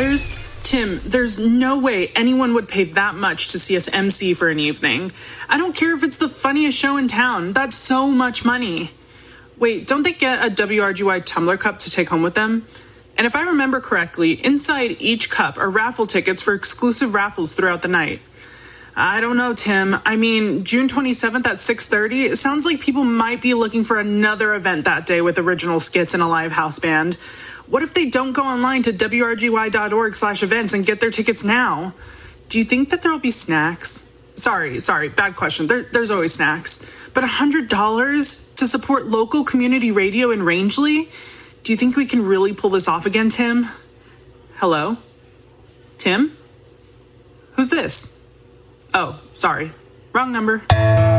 Tim, there's no way anyone would pay that much to see us MC for an evening. I don't care if it's the funniest show in town. That's so much money. Wait, don't they get a WRGY tumbler cup to take home with them? And if I remember correctly, inside each cup are raffle tickets for exclusive raffles throughout the night. I don't know, Tim. I mean, June 27th at 6:30, it sounds like people might be looking for another event that day with original skits and a live house band. What if they don't go online to wrgy.org/events and get their tickets now? Do you think that there'll be snacks? Sorry, bad question. There's always snacks. But $100 to support local community radio in Rangeley? Do you think we can really pull this off again, Tim? Hello? Tim? Who's this? Oh, sorry. Wrong number.